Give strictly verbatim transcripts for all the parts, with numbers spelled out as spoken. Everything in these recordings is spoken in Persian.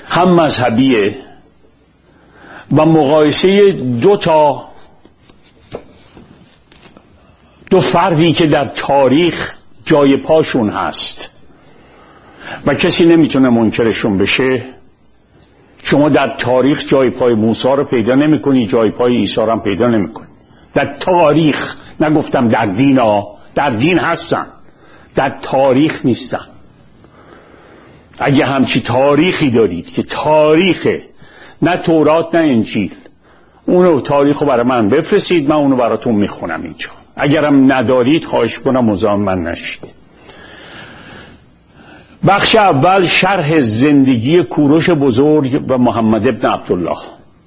هم مذهبیه و مقایسه دو تا دو فردی که در تاریخ جای پاشون هست و کسی نمیتونه منکرشون بشه. شما در تاریخ جای پای موسی رو پیدا نمیکنی، جای پای عیسی رو هم پیدا نمیکنی. در تاریخ، نگفتم در دین ها، در دین هستن، در تاریخ نیستن. اگه همچی تاریخی دارید که تاریخه، نه تورات نه انجیل، اونو تاریخو برای من بفرستید، من اونو براتون میخونم اینجا. اگرم ندارید خواهش کنم مزاحم من نشید. بخش اول شرح زندگی کوروش بزرگ و محمد ابن عبدالله.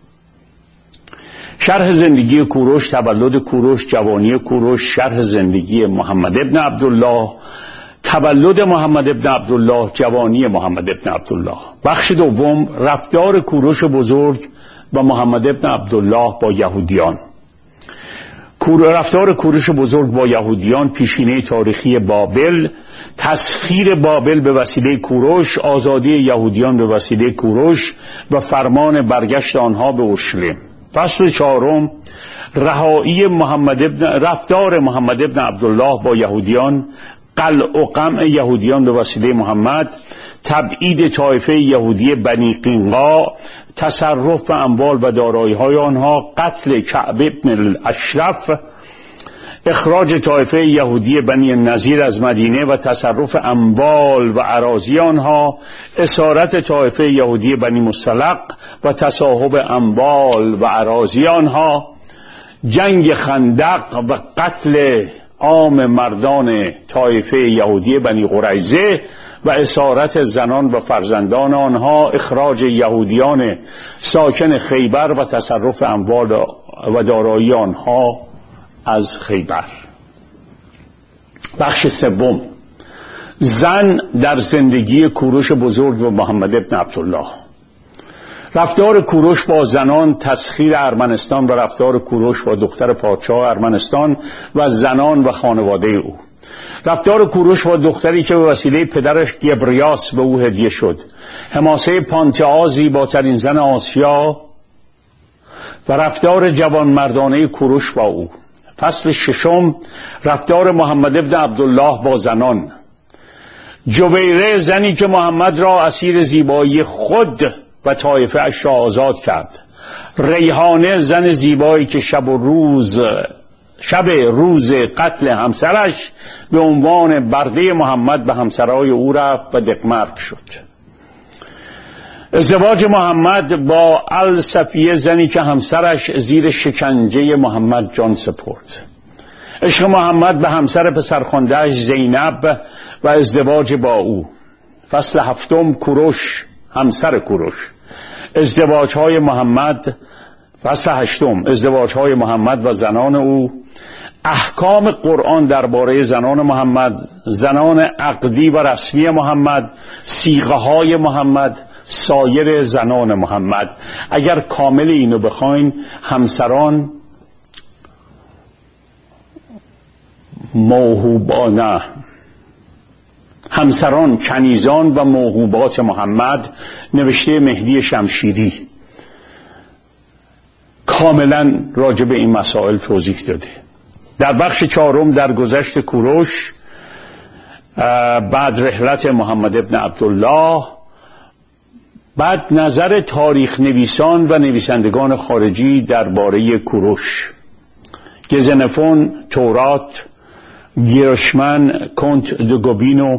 شرح زندگی کوروش، تولد کوروش، جوانی کوروش، شرح زندگی محمد ابن عبدالله، تولد محمد ابن عبدالله، جوانی محمد ابن عبدالله. بخش دوم رفتار کوروش بزرگ و محمد ابن عبدالله با یهودیان. رفتار کوروش بزرگ با یهودیان، پیشینه تاریخی بابل، تسخیر بابل به وسیله کوروش، آزادی یهودیان به وسیله کوروش و فرمان برگشت آنها به اورشلیم. فصل چهارم رهایی محمد ابن رفتار محمد ابن عبدالله با یهودیان، قلع و قمع یهودیان به وسیله محمد، تبعید طایفه یهودی بنی قینقاع، تصرف به اموال و دارایی‌های آنها، قتل کعب ابن الاشرف، اخراج طایفه یهودی بنی النضیر از مدینه و تصرف اموال و اراضی آنها، اسارت طایفه یهودی بنی مصطلق و تصاحب اموال و اراضی آنها، جنگ خندق و قتل عام مردان طایفه یهودی بنی قریظه و اسارت زنان و فرزندان آنها، اخراج یهودیان ساکن خیبر و تصرف اموال و دارایی آنها از خیبر. بخش سوم زن در زندگی کوروش بزرگ و محمد ابن عبدالله. رفتار کوروش با زنان، تسخیر ارمنستان و رفتار کوروش با دختر پادشاه ارمنستان و زنان و خانواده او. رفتار کوروش با دختری که به وسیله پدرش گبریاس به او هدیه شد. حماسه پانتئا، زیباترین زن آسیا و رفتار جوانمردانه کوروش با او. فصل ششم رفتار محمد ابن عبدالله با زنان. جبیره، زنی که محمد را اسیر زیبایی خود و طایفه اش را آزاد کرد. ریحانه، زن زیبایی که شب و روز شب روز قتل همسرش به عنوان برده محمد به همسرای او رفت و دقمرگ شد. ازدواج محمد با الصفیه، زنی که همسرش زیر شکنجه محمد جان سپرد. عشق محمد به همسر پسرخوانده‌اش زینب و ازدواج با او. فصل هفتم کوروش، همسر کوروش. ازدواج‌های محمد. فصل هشتم ازدواج‌های محمد و زنان او. احکام قرآن درباره زنان محمد، زنان عقدی و رسمی محمد، صیغه‌های محمد، سایر زنان محمد. اگر کامل اینو بخواین، همسران موهوبانه همسران کنیزان و موهوبات محمد، نوشته مهدی شمشیری، کاملا راجع به این مسائل توضیح داده. در بخش چهارم در گذشت کوروش، بعد رحلت محمد ابن عبدالله، بعد نظر تاریخ نویسان و نویسندگان خارجی درباره کوروش. گزنفون، تورات، گیرشمن، کنت دو گوبینو،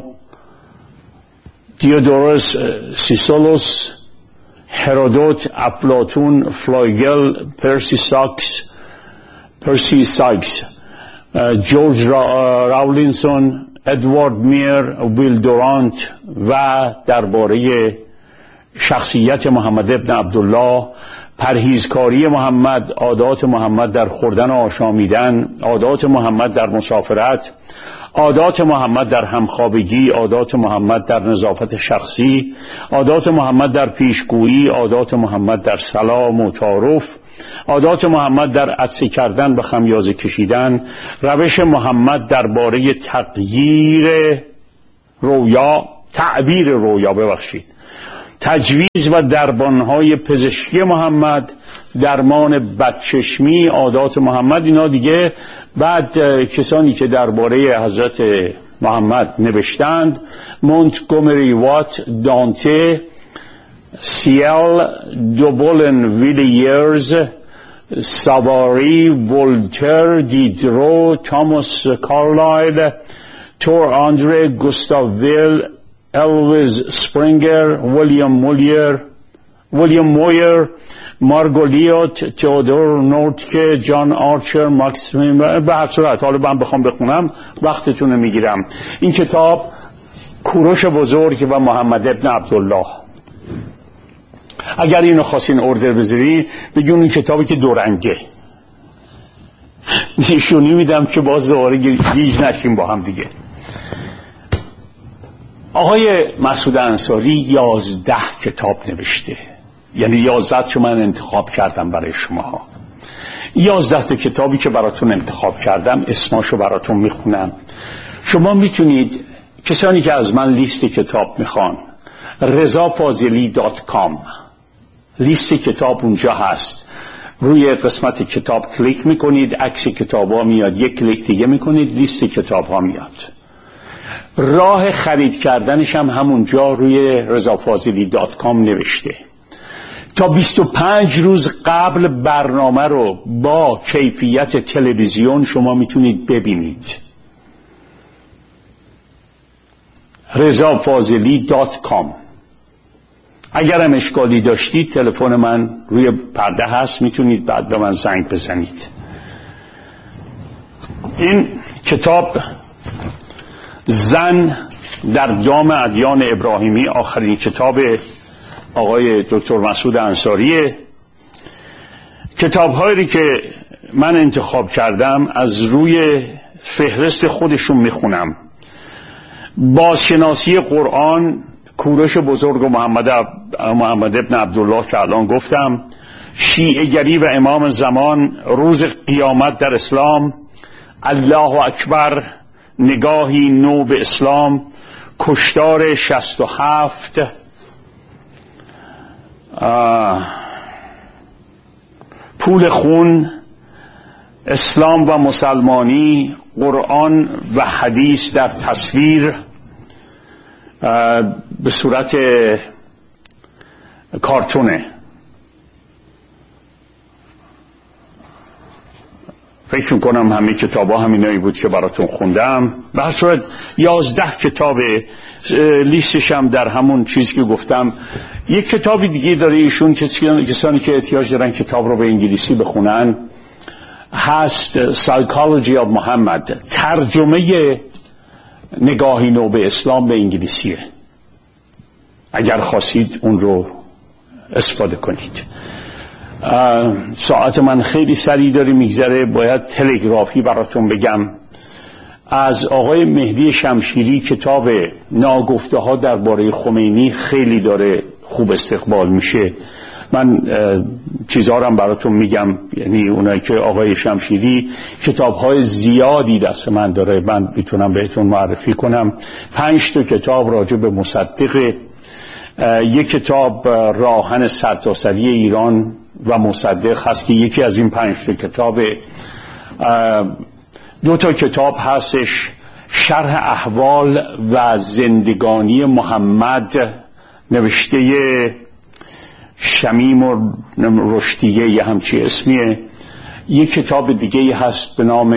دیودورس سیسولوس، هرودوت، افلاطون، فلایگل، پرسی ساکس پرسی سایکس، جورج راولینسون، ادوارد میر، ویل دورانت و درباره شخصیت محمد ابن عبدالله، پرهیزکاری محمد، عادات محمد در خوردن و آشامیدن، عادات محمد در مسافرت، عادات محمد در همخوابگی، عادات محمد در نظافت شخصی، عادات محمد در پیشگویی، عادات محمد در سلام و تعارف، عادات محمد در عطسه کردن و خمیازه کشیدن، روش محمد درباره تغییر رویا تعبیر رویا ببخشید تجویز و دربانهای پزشکی محمد، درمان بدچشمی، عادات محمد. اینا دیگه بعد کسانی که درباره حضرت محمد نوشتند، مونتگومری وات، دانته، سیل، دوبولن ویلیرز، ساواری، ولتر، دیدرو، توماس کارلایل، تور آندره، گوستاو ویل، الویز سپرینگر، ویلیام مولیر، ویلیام مویر، مارگولیوت، تئودور نورتکه، جان آرچر، ماکسیم. به هر صورت حالا من بخوام بخونم وقتتون رو میگیرم. این کتاب کوروش بزرگ و محمد ابن عبدالله. اگر اینو خواستین اوردر بذاری بگون این کتابی که دورنگه نشونی میدم که باز دوباره گیج نشیم با هم دیگه. آقای مسعود انصاری یازده کتاب نوشته، یعنی یازده چه من انتخاب کردم برای شما. یازده تا کتابی که براتون انتخاب کردم اسماشو براتون میخونم. شما میتونید، کسانی که از من لیست کتاب میخوان، رضا فاضلی دات کام لیست کتاب اونجا هست. روی قسمت کتاب کلیک میکنید، عکس کتاب ها میاد، یک کلیک دیگه میکنید، لیست کتاب ها میاد. راه خرید کردنش هم همونجا روی رضا فاضلی دات کام نوشته. تا بیست و پنج روز قبل برنامه رو با کیفیت تلویزیون شما میتونید ببینید. رضا فاضلی دات کام. اگر هم اشکالی داشتید تلفن من روی پرده هست، میتونید بعد به من زنگ بزنید. این کتاب زن در دام ادیان ابراهیمی، آخرین کتاب آقای دکتر مسعود انصاریه. کتاب‌هایی که من انتخاب کردم از روی فهرست خودشون میخونم. بازشناسی قرآن، کوروش بزرگ و محمد, محمد ابن عبدالله که الان گفتم، شیعه گری و امام زمان، روز قیامت در اسلام، الله اکبر، نگاهی نو به اسلام، کشتار شصت و هفت، پول خون، اسلام و مسلمانی، قرآن و حدیث در تصویر به صورت کارتونه. فکر میکنم همه کتاب ها همینایی بود که براتون خوندم. به هر صورت یازده کتاب، لیستش هم در همون چیز که گفتم. یک کتابی دیگه داره ایشون که کسانی که احتیاج دارن کتاب رو به انگلیسی بخونن هست، Psychology of Muhammad، ترجمه نگاهی نو به اسلام به انگلیسیه. اگر خواستید اون رو استفاده کنید. ساعت من خیلی سریع داره میگذره، باید تلگرافی براتون بگم. از آقای مهدی شمشیری کتاب ناگفته ها درباره خمینی خیلی داره خوب استقبال میشه. من چیزها رو هم براتون میگم، یعنی اونایی که آقای شمشیری کتاب‌های زیادی دست من داره، من میتونم بهتون معرفی کنم. پنج تا کتاب راجع به مصدق، یک کتاب راهن سرتاسری ایران و مصدق هست که یکی از این پنج تا کتاب. دو تا کتاب هستش، شرح احوال و زندگانی محمد نوشته شمیم و رشدیه، یه همچی اسمیه. یک کتاب دیگه هست به نام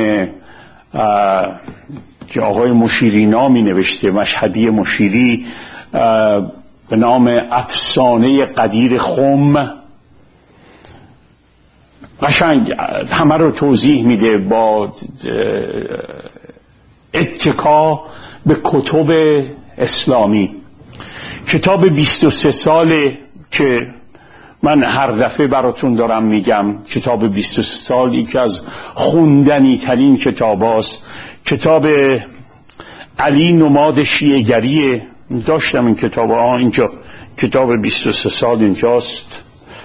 که آقای مشیری نامی نوشته، مشهدی مشیری، به نام افسانه قدیر خم. قشنگ همه رو توضیح میده با اتکا به کتب اسلامی. کتاب بیست و سه ساله که من هر دفعه براتون دارم میگم، کتاب بیست و سه سال یکی از خوندنی ترین کتاب هاست. کتاب علی نماد شیعه‌گریه، داشتم این کتاب ها اینجا، کتاب بیست و سه سال اینجاست،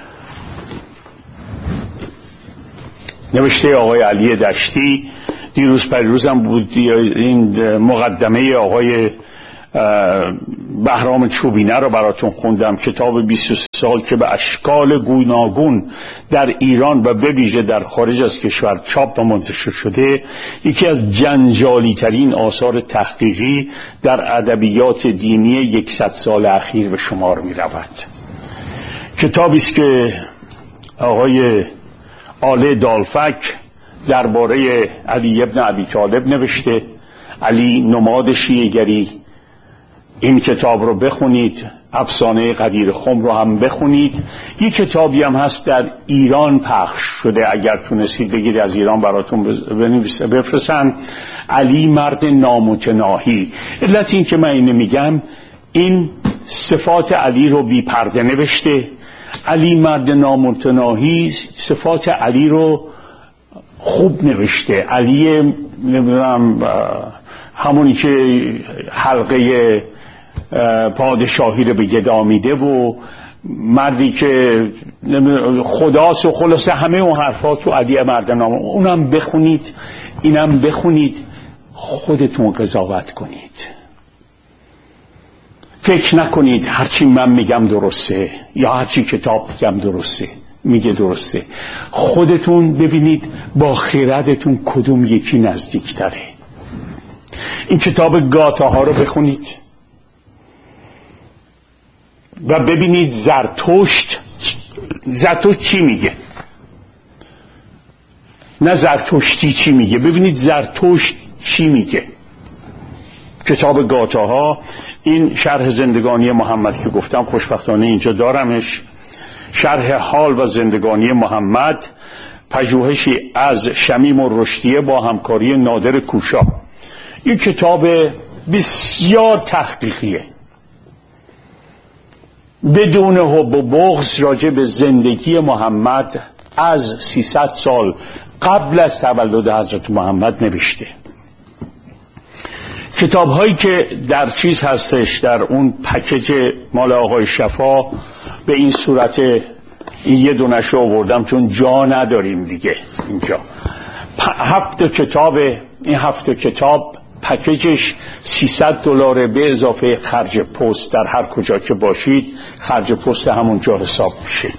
نوشته آقای علی دشتی. دیروز پریروزم بود این مقدمه آقای بهرام چوبینه رو براتون خوندم، کتاب بیست و سه سال که به اشکال گوناگون در ایران و به ویژه در خارج از کشور چاپ و منتشر شده، یکی از جنجالی ترین آثار تحقیقی در ادبیات دینی یکصد سال اخیر به شمار می رود. کتابی است که آقای آله دالفک درباره علی ابن ابی طالب نوشته. علی نماد شیعه‌گری. این کتاب رو بخونید، افسانه قدیر خم رو هم بخونید. یک کتابی هم هست در ایران پخش شده، اگر تونستید بگید از ایران براتون بفرستن، علی مرد نامتناهی. علت این که من اینو میگم، این صفات علی رو بی پرده نوشته. علی مرد نامتناهی صفات علی رو خوب نوشته. علی نمیدونم همونی که حلقه پادشاهی رو به گدا میده و مردی که خداست و خلاصه همه اون حرفا تو علی مرد نام، اونم بخونید، اینم بخونید، خودتون قضاوت کنید. فکر نکنید هرچی من میگم درسته یا هرچی کتاب میگم درسته میگه درسته. خودتون ببینید با خردتون کدوم یکی نزدیکتره. این کتاب گاتاها رو بخونید و ببینید زرتشت زرتشت چی میگه، نه زرتشتی چی میگه، ببینید زرتشت چی میگه. کتاب گاتاها. این شرح زندگانی محمد که گفتم خوشبختانه اینجا دارمش، شرح حال و زندگانی محمد، پژوهشی از شمیم و رشدیه با همکاری نادر کوشا. این کتاب بسیار تحقیقیه، بدون حب و بغض راجع به زندگی محمد از سیصد سال قبل از تولد حضرت محمد نوشته. کتاب هایی که در چیز هستش، در اون پکیج مال آقای شفا، به این صورت، این یه دونش رو آوردم چون جا نداریم دیگه اینجا. هفت کتاب، این هفت کتاب پکیجش سیصد دلاره به اضافه خرج پست. در هر کجا که باشید خرج پست همونجا حساب میشه.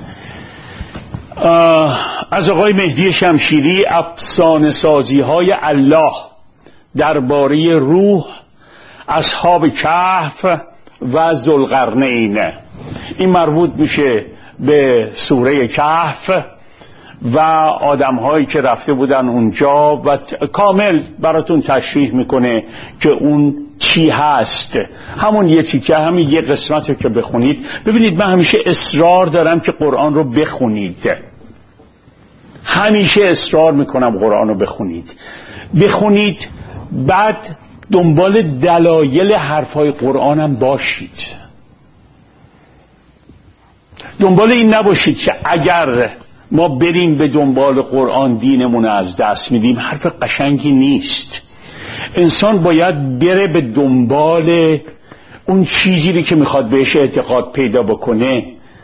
از آقای مهدی شمشیری افسانه سازی های الله درباره روح، اصحاب کهف و ذوالقرنین. این مربوط میشه به سوره کهف و آدم هایی که رفته بودن اونجا و کامل براتون تشریح میکنه که اون چی هست. همون یه تیکه، همین یه قسمت رو که بخونید. ببینید من همیشه اصرار دارم که قرآن رو بخونید، همیشه اصرار میکنم قرآن رو بخونید بخونید بعد دنبال دلایل حرفای قرآن هم باشید. دنبال این نباشید که اگر ما بریم به دنبال قرآن دینمون از دست میدیم. حرف قشنگی نیست. انسان باید بره به دنبال اون چیزی که میخواد بهش اعتقاد پیدا بکنه.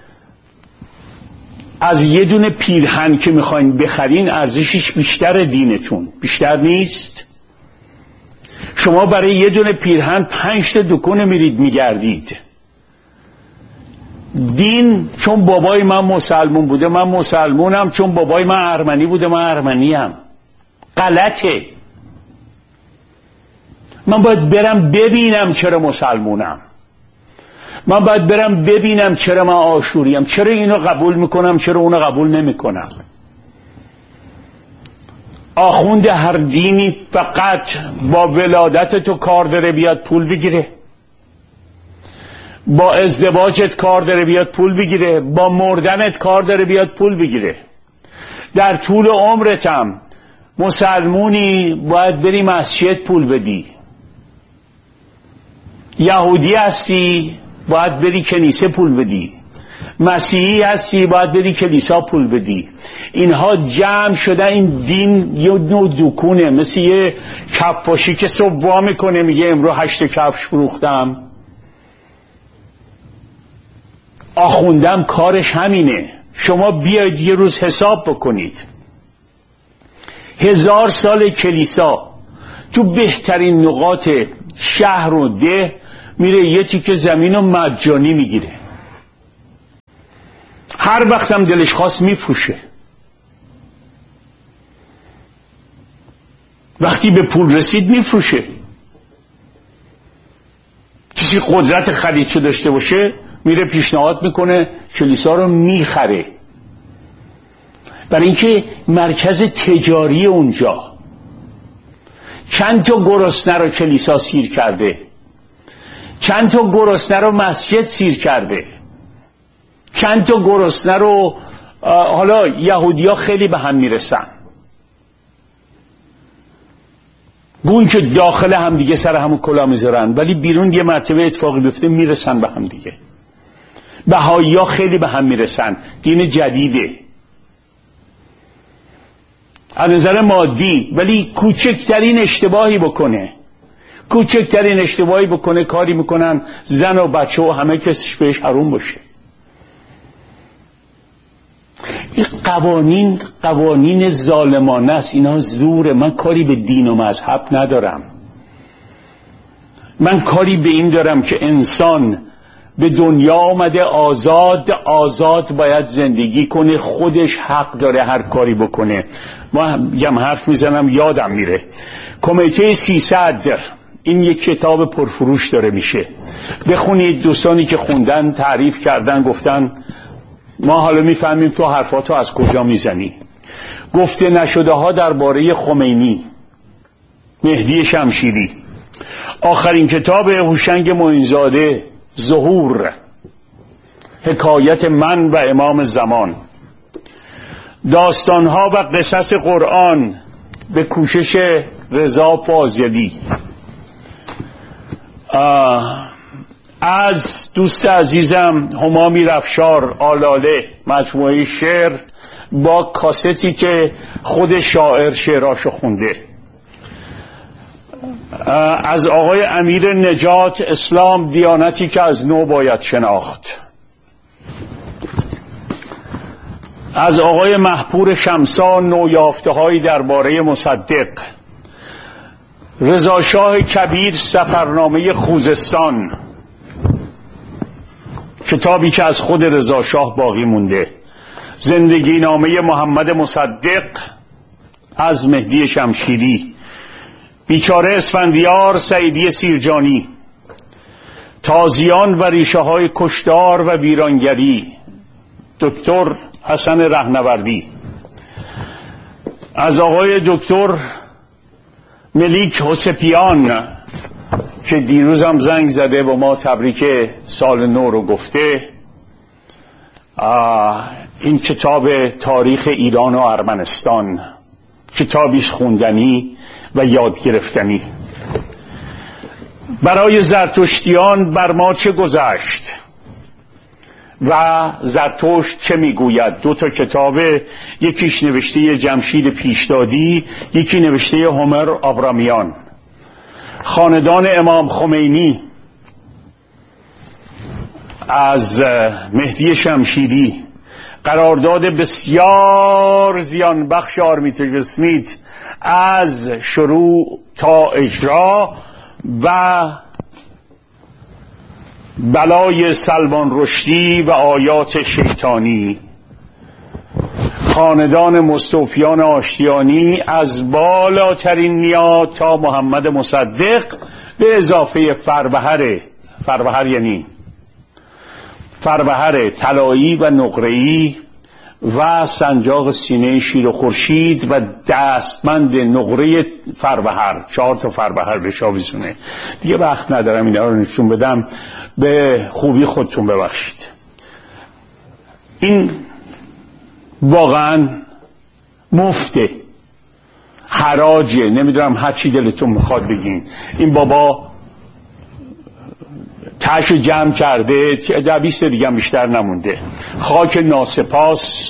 از یه دونه پیرهن که میخواین بخرین ارزشش بیشتر دینتون بیشتر نیست؟ شما برای یه دونه پیرهن پنج تا دکون میرید میگردید. دین چون بابای من مسلمون بوده من مسلمونم، چون بابای من ارمنی بوده من ارمنیم. غلطه. من باید برم ببینم چرا مسلمونم، من باید برم ببینم چرا من آشوریم، چرا اینو قبول میکنم چرا اونو قبول نمیکنم. آخوند هر دینی فقط با ولادت تو کار داره بیاد پول بگیره، با ازدواجت کار داره بیاد پول بگیره، با مردنت کار داره بیاد پول بگیره. در طول عمرتم مسلمونی باید بری مسجد پول بدی، یهودی هستی باید بری کنیسه پول بدی، مسیحی هستی باید بری کلیسا پول بدی. اینها جمع شده این دین یه نوع دکونه، مثل یه کفاشی که صبح میکنه میگه امرو هشت کفش فروختم. آخوندم کارش همینه. شما بیاید یه روز حساب بکنید. هزار سال کلیسا تو بهترین نقاط شهر و ده میره یه تیکه زمین و مجانی میگیره. هر وقت هم دلش خواست میفروشه. وقتی به پول رسید میفروشه. کسی قدرت خریدشو داشته باشه میره پیشنهاد میکنه کلیسا رو میخره، برای اینکه مرکز تجاری اونجا. چند تا گرسنه رو کلیسا سیر کرده، چند تا گرسنه رو مسجد سیر کرده، چند تا گرسنه رو حالا یهودیا خیلی به هم میرسن، گوین که داخل هم دیگه سر همون کلا میذارن ولی بیرون یه مرتبه اتفاقی بیفته میرسن به هم دیگه. بهائی‌ها خیلی به هم میرسن، دین جدیده از نظر مادی، ولی کوچکترین اشتباهی بکنه کوچکترین اشتباهی بکنه کاری میکنن زن و بچه و همه کسش بهش حروم باشه. این قوانین قوانین ظالمانه است، اینا زوره. من کاری به دین و مذهب ندارم، من کاری به این دارم که انسان به دنیا آمده آزاد آزاد باید زندگی کنه، خودش حق داره هر کاری بکنه. ما هم حرف میزنم یادم میره، کمیته سیصد این یک کتاب پرفروش داره میشه، بخونید. دوستانی که خوندن تعریف کردن گفتن ما حالا میفهمیم تو حرفاتو از کجا میزنی. گفته نشده ها درباره خمینی، مهدی شمشیری، آخرین کتاب هوشنگ معینزاده ظهور، حکایت من و امام زمان، داستانها و قصص قرآن به کوشش رضا فاضلی، از دوست عزیزم همامی رفشار آلاله مجموعه شعر با کاستی که خود شاعر شعراشو خونده، از آقای امیر نجات اسلام دیانتی که از نو باید شناخت، از آقای محپور شمسان نویافته هایی درباره مصدق، رضا شاه کبیر سفرنامه خوزستان، کتابی که از خود رضا شاه باقی مونده، زندگی نامه محمد مصدق از مهدی شمشیری، بیچاره اسفندیار سعیدی سیرجانی، تازیان و ریشه های کشتار و ویرانگری دکتر حسن رهنوردی، از آقای دکتر ملیک حسپیان که دیروز هم زنگ زده با ما تبریک سال نو رو گفته. این کتاب تاریخ ایران و ارمنستان کتابیش خوندنی و یاد گرفتنی. برای زرتشتیان بر ما چه گذشت و زرتشت چه میگوید، دو تا کتابه، یکیش نوشته جمشید پیشدادی، یکی نوشته هومر آبرامیان. خاندان امام خمینی از مهدی شمشیری، قرارداد بسیار زیان بخش آرمیتاژ اسمیت از شروع تا اجرا و بلای سلمان رشدی و آیات شیطانی. خاندان مستوفیان آشتیانی از بالاترین نیا تا محمد مصدق به اضافه فروهر فروهر یعنی فروهر طلایی و نقره‌ای و سنجاق سینه شیر و خورشید و دستمند نقره فروهر، چهار تا فروهر بهش آویزونه. دیگه وقت ندارم اینا رو نشون بدم، به خوبی خودتون ببخشید. این واقعا مفته، حراجه، نمیدونم هر چی دلتون میخواد بگین. این بابا تاشو جمع کرده، در بیست دیگه هم بیشتر نمونده. خاک ناسپاس،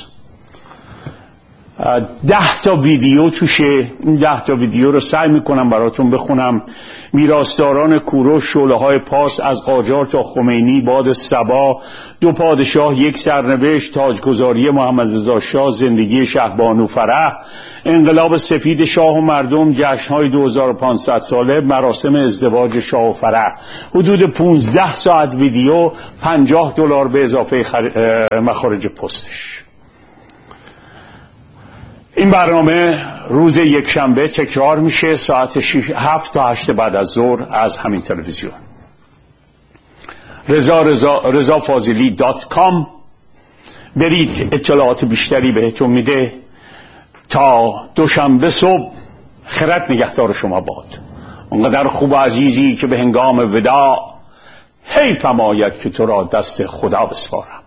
ده تا ویدیو توشه. این ده تا ویدیو رو سعی میکنم براتون بخونم. میراثداران کوروش، شعله های پارس از قاجار تا خمینی، باد صبا، دو پادشاه، یک سرنوشت، تاجگذاری محمد رضا شاه، زندگی شهبانو فرح، انقلاب سفید شاه و مردم، جشن‌های دو هزار و پانصد ساله، مراسم ازدواج شاه و فرح. حدود پانزده ساعت ویدیو، پنجاه دلار به اضافه خر... مخارج پستش. این برنامه روز یک شنبه تکرار میشه ساعت هفت تا هشت بعد از ظهر از همین تلویزیون. رضا رضا رضا فاضلی دات کام برید، اطلاعات بیشتری بهتون میده. تا دوشنبه صبح خرد نگهدار شما باد. اونقدر خوب و عزیزی که به هنگام وداع حیفم آید که تو را دست خدا بسپارم.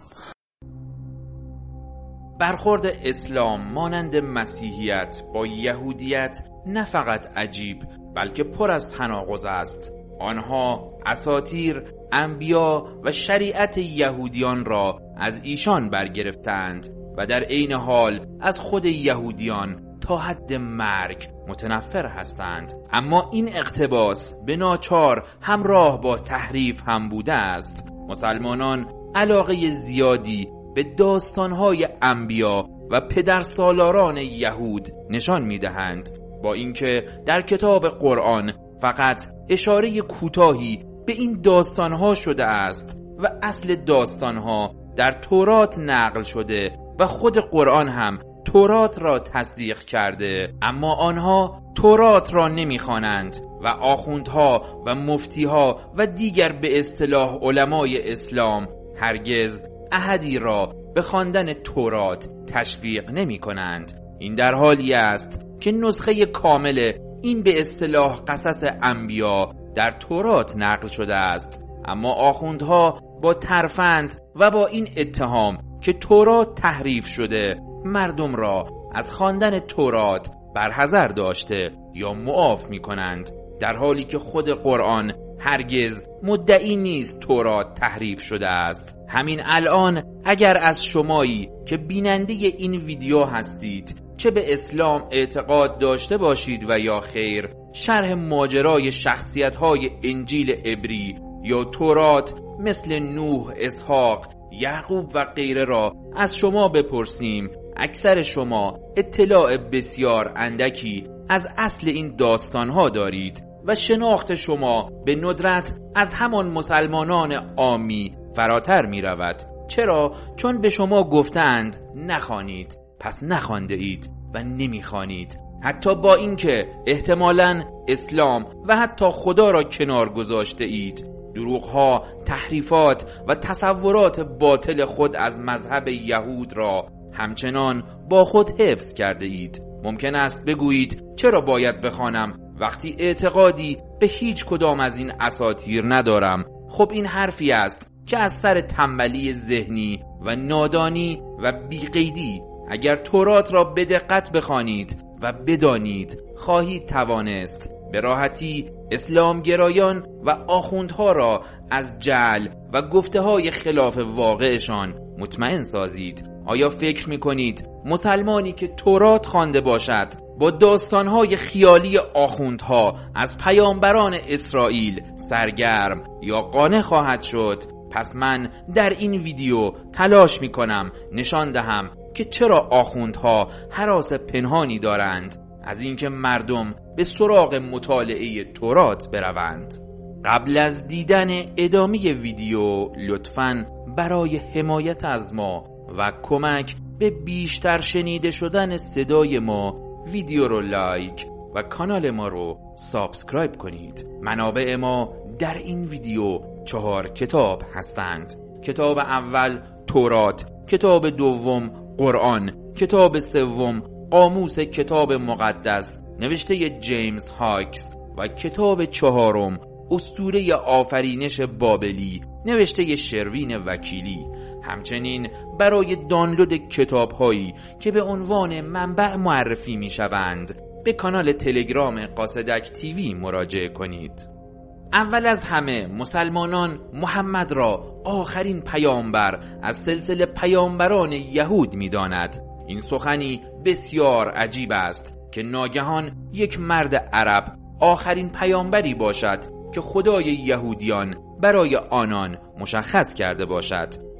برخورد اسلام مانند مسیحیت با یهودیت نه فقط عجیب بلکه پر از تناقض است. آنها اساطیر، انبیا و شریعت یهودیان را از ایشان برگرفتند و در عین حال از خود یهودیان تا حد مرگ متنفر هستند. اما این اقتباس به ناچار همراه با تحریف هم بوده است. مسلمانان علاقه زیادی به داستانهای انبیا و پدرسالاران یهود نشان می‌دهند، با اینکه در کتاب قرآن فقط اشاره کوتاهی به این داستانها شده است و اصل داستانها در تورات نقل شده و خود قرآن هم تورات را تصدیق کرده. اما آنها تورات را نمی‌خوانند و آخوندها و مفتیها و دیگر به اصطلاح علمای اسلام هرگز احدی را به خواندن تورات تشویق نمی کنند. این در حالی است که نسخه کامل این به اصطلاح قصص انبیا در تورات نقل شده است، اما آخوندها با ترفند و با این اتهام که تورات تحریف شده مردم را از خواندن تورات برحذر داشته یا معاف می کنند، در حالی که خود قرآن هرگز مدعی نیست تورات تحریف شده است. همین الان اگر از شمایی که بیننده این ویدیو هستید، چه به اسلام اعتقاد داشته باشید و یا خیر، شرح ماجرای شخصیت‌های انجیل عبری یا تورات مثل نوح، اسحاق، یعقوب و غیره را از شما بپرسیم، اکثر شما اطلاع بسیار اندکی از اصل این داستان‌ها دارید و شناخت شما به ندرت از همان مسلمانان عامی فراتر می رود. چرا؟ چون به شما گفتند نخوانید، پس نخوانده اید و نمی خوانید، حتی با اینکه احتمالاً اسلام و حتی خدا را کنار گذاشته اید. دروغها، تحریفات و تصورات باطل خود از مذهب یهود را همچنان با خود حفظ کرده اید. ممکن است بگویید چرا باید بخوانم وقتی اعتقادی به هیچ کدام از این اساطیر ندارم؟ خب این حرفی است که از سر تنبلی ذهنی و نادانی و بیقیدی. اگر تورات را به دقت بخوانید و بدانید، خواهید توانست به راحتی اسلامگرایان و آخوندها را از جعل و گفته‌های خلاف واقعشان مطمئن سازید. آیا فکر می‌کنید مسلمانی که تورات خوانده باشد با داستان‌های خیالی آخوندها از پیامبران اسرائیل سرگرم یا قانع خواهد شد؟ پس من در این ویدیو تلاش می‌کنم نشان دهم که چرا آخوندها هراس پنهانی دارند از اینکه مردم به سراغ مطالعه تورات بروند. قبل از دیدن ادامه ویدیو لطفاً برای حمایت از ما و کمک به بیشتر شنیده شدن صدای ما ویدیو رو لایک و کانال ما رو سابسکرایب کنید. منابع ما در این ویدیو چهار کتاب هستند. کتاب اول تورات، کتاب دوم قرآن، کتاب سوم قاموس کتاب مقدس نوشته جیمز هاکس و کتاب چهارم اسطوره آفرینش بابلی نوشته شروین وکیلی. همچنین برای دانلود کتاب هایی که به عنوان منبع معرفی می شوند به کانال تلگرام قاصدک تیوی مراجعه کنید. اول از همه مسلمانان محمد را آخرین پیامبر از سلسله پیامبران یهود می داند. این سخنی بسیار عجیب است که ناگهان یک مرد عرب آخرین پیامبری باشد که خدای یهودیان برای آنان مشخص کرده باشد.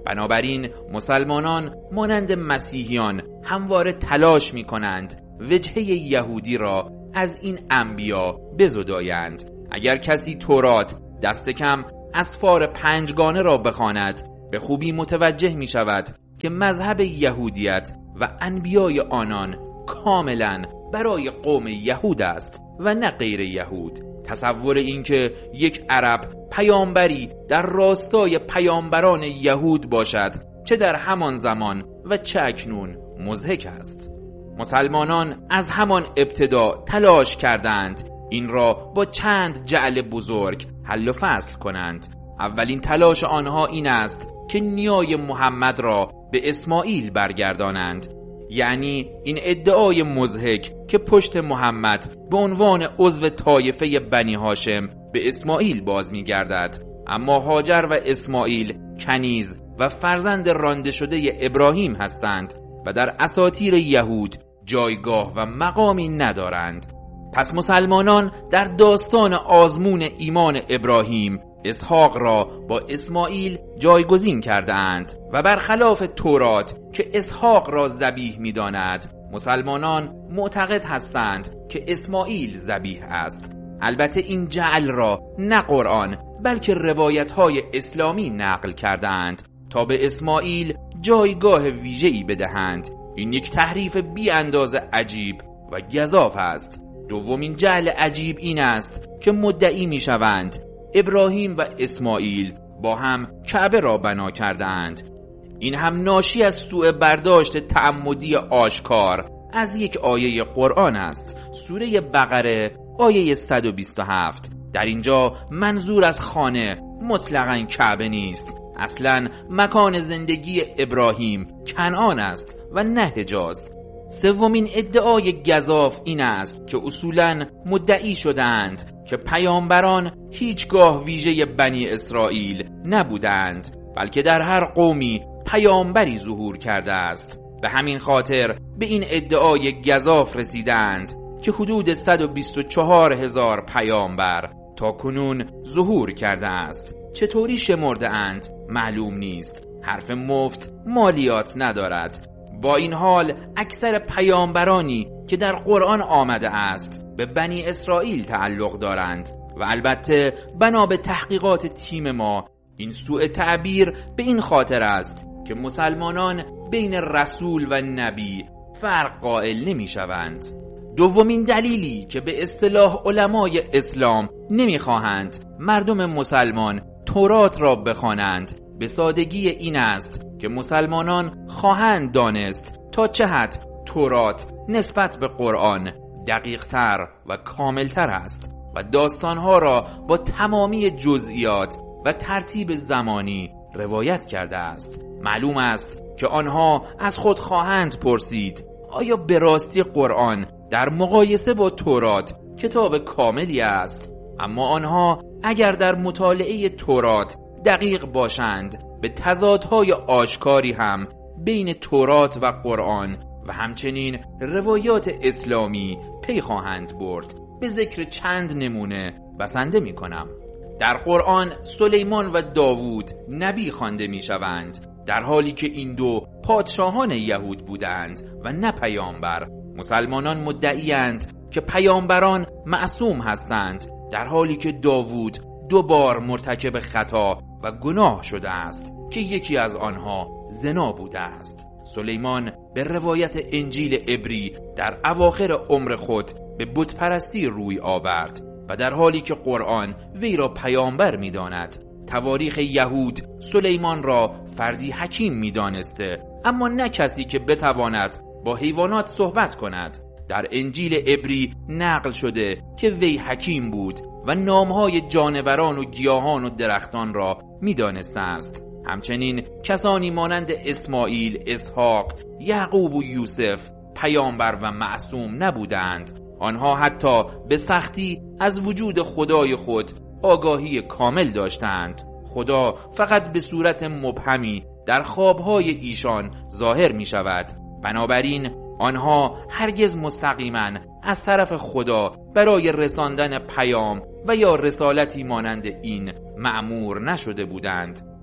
بنابراین مسلمانان مانند مسیحیان همواره تلاش می کنند وجهه یهودی را از این انبیا بزدایند. اگر کسی تورات دست کم اسفار پنجگانه را بخواند، به خوبی متوجه می شود که مذهب یهودیت و انبیای آنان کاملا برای قوم یهود است و نه غیر یهود. تصور این که یک عرب پیامبری در راستای پیامبران یهود باشد، چه در همان زمان و چه اکنون، مضحک است. مسلمانان از همان ابتدا تلاش کردند این را با چند جعل بزرگ حل و فصل کنند. اولین تلاش آنها این است که نیای محمد را به اسماعیل برگردانند، یعنی این ادعای مضحک که پشت محمد به عنوان عضو طایفه بنی هاشم به اسماعیل باز می گردد. اما هاجر و اسماعیل کنیز و فرزند رانده شده ابراهیم هستند و در اساطیر یهود جایگاه و مقامی ندارند. پس مسلمانان در داستان آزمون ایمان ابراهیم اسحاق را با اسماعیل جایگزین کرده اند و برخلاف تورات که اسحاق را ذبیح می داند، مسلمانان معتقد هستند که اسماعیل ذبیح است. البته این جعل را نه قرآن بلکه روایت های اسلامی نقل کرده اند تا به اسماعیل جایگاه ویژه‌ای بدهند. این یک تحریف بی اندازه عجیب و گزاف است. دومین جعل عجیب این است که مدعی می شوند ابراهیم و اسماعیل با هم کعبه را بنا کردند. این هم ناشی از سوء برداشت تعمدی آشکار از یک آیه قرآن است. سوره بقره آیه صد و بیست و هفت. در اینجا منظور از خانه مطلقاً کعبه نیست. اصلاً مکان زندگی ابراهیم کنعان است و نه حجاز. سومین ادعای گزاف این است که اصولاً مدعی شدند که پیامبران هیچگاه ویژه بنی اسرائیل نبودند، بلکه در هر قومی پیامبری ظهور کرده است. به همین خاطر به این ادعای گزاف رسیدند که حدود صد و بیست و چهار هزار پیامبر تا کنون ظهور کرده است. چطوری شمرده اند معلوم نیست. حرف مفت مالیات ندارد. با این حال اکثر پیامبرانی که در قرآن آمده است به بنی اسرائیل تعلق دارند و البته بنا به تحقیقات تیم ما این سوء تعبیر به این خاطر است که مسلمانان بین رسول و نبی فرق قائل نمی شوند. دومین دلیلی که به اصطلاح علمای اسلام نمیخواهند مردم مسلمان تورات را بخوانند به سادگی این است که مسلمانان خواهند دانست تا چه حد تورات نسبت به قرآن دقیق تر و کامل تر است و داستانها را با تمامی جزئیات و ترتیب زمانی روایت کرده است. معلوم است که آنها از خود خواهند پرسید آیا به راستی قرآن در مقایسه با تورات کتاب کاملی است؟ اما آنها اگر در مطالعه تورات دقیق باشند به تضادهای آشکاری هم بین تورات و قرآن و همچنین روایات اسلامی پی خواهند برد. به ذکر چند نمونه بسنده می کنم. در قرآن سلیمان و داوود نبی خوانده می شوند، در حالی که این دو پادشاهان یهود بودند و نه پیامبر. مسلمانان مدعی‌اند که پیامبران معصوم هستند، در حالی که داوود دو بار مرتکب خطا و گناه شده است که یکی از آنها زنا بوده است. سلیمان به روایت انجیل عبری در اواخر عمر خود به بت پرستی روی آورد و در حالی که قرآن وی را پیامبر می داند. تواریخ یهود سلیمان را فردی حکیم می دانسته، اما نه کسی که بتواند با حیوانات صحبت کند. در انجیل عبری نقل شده که وی حکیم بود و نامهای جانوران و گیاهان و درختان را می دانسته است. همچنین کسانی مانند اسماعیل، اسحاق، یعقوب و یوسف پیامبر و معصوم نبودند. آنها حتی به سختی از وجود خدای خود آگاهی کامل داشتند. خدا فقط به صورت مبهمی در خوابهای ایشان ظاهر می شود. بنابراین آنها هرگز مستقیما از طرف خدا برای رساندن پیام و یا رسالتی مانند این مأمور نشده بودند.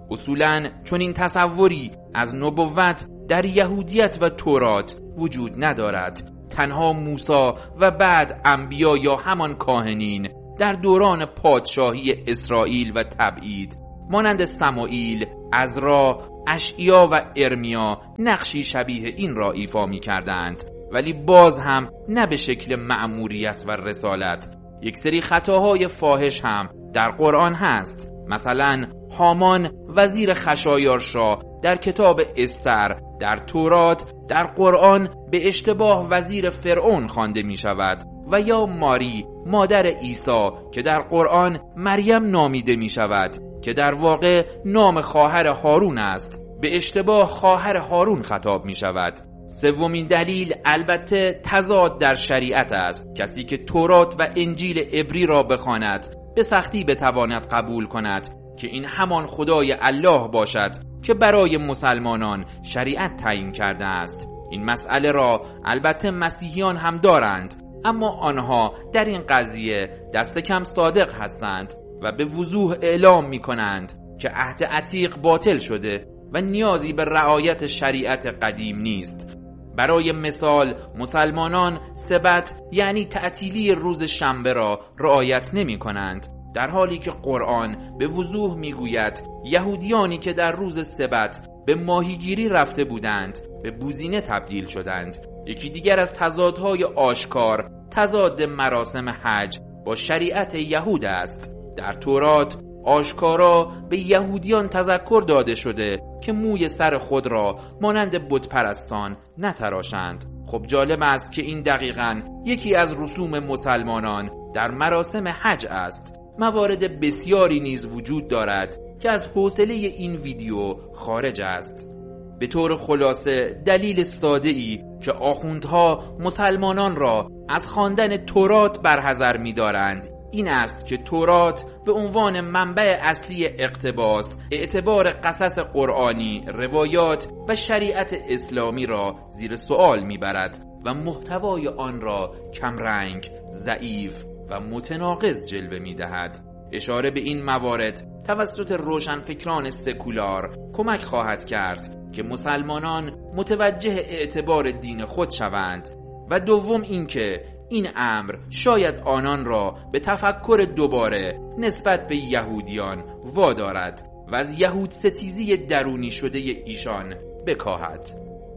اصولاً چون این تصوری از نبوت در یهودیت و تورات وجود ندارد. تنها موسی و بعد انبیا یا همان کاهنین در دوران پادشاهی اسرائیل و تبعید مانند سموئیل، عزرا، اشعیا و ارمیا نقشی شبیه این را ایفا می کردند، ولی باز هم نه به شکل مأموریت و رسالت. یک سری خطاهای فاحش هم در قرآن هست. مثلا هامان وزیر خشایارشا در کتاب استر در تورات در قرآن به اشتباه وزیر فرعون خوانده می شود، و یا ماری مادر عیسی که در قرآن مریم نامیده می شود که در واقع نام خواهر هارون است، به اشتباه خواهر هارون خطاب می شود. سومین دلیل البته تضاد در شریعت است. کسی که تورات و انجیل عبری را بخواند به سختی بتواند قبول کند که این همان خدای الله باشد که برای مسلمانان شریعت تعیین کرده است. این مسئله را البته مسیحیان هم دارند، اما آنها در این قضیه دست کم صادق هستند و به وضوح اعلام می کنند که عهد عتیق باطل شده و نیازی به رعایت شریعت قدیم نیست. برای مثال مسلمانان سبت یعنی تعطیلی روز شنبه را رعایت نمی کنند، در حالی که قرآن به وضوح می گوید یهودیانی که در روز سبت به ماهیگیری رفته بودند به بوزینه تبدیل شدند. یکی دیگر از تضادهای آشکار تضاد مراسم حج با شریعت یهود است. در تورات آشکارا به یهودیان تذکر داده شده که موی سر خود را مانند بت پرستان نتراشند. خب جالب است که این دقیقاً یکی از رسوم مسلمانان در مراسم حج است. موارد بسیاری نیز وجود دارد که از حوصله این ویدیو خارج است. به طور خلاصه دلیل ساده‌ای که آخوندها مسلمانان را از خواندن تورات برحذر می‌دارند این است که تورات به عنوان منبع اصلی اقتباس اعتبار قصص قرآنی، روایات و شریعت اسلامی را زیر سوال می‌برد و محتوای آن را کمرنگ، ضعیف و متناقض جلوه می‌دهد. اشاره به این موارد توسط روشنفکران سکولار کمک خواهد کرد که مسلمانان متوجه اعتبار دین خود شوند، و دوم اینکه این امر شاید آنان را به تفکر دوباره نسبت به یهودیان وادارد و از یهود ستیزی درونی شده ایشان بکاهد.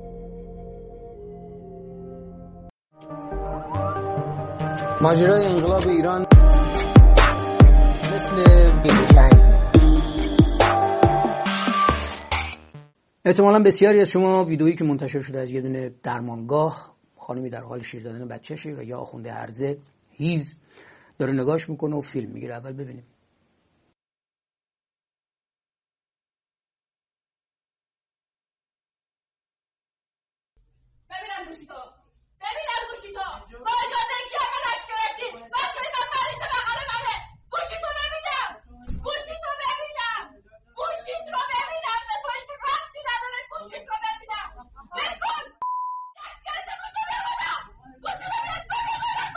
ماجرای انقلاب ایران مثل بیجنگ. احتمالاً بسیاری از شما ویدئویی که منتشر شده از یه دونه درمانگاه خانمی در حال شیر دادن بچه‌شه و یا آخونده هرزه هیز داره نگاش میکنه و فیلم میگیره. اول ببینیم. ببینم گوشی تو ببینم گوشی تو با اجازه کی من عکس گرفتی؟ بچه من مریض بغل منه. گوشی تو ببینم گوشی تو ببینم گوشی تو ببینم به تو هیچ ربطی نداره. گوشی تو ببینم بکن دستگرد گوشی ببینم گوشی ببینم تو ببینم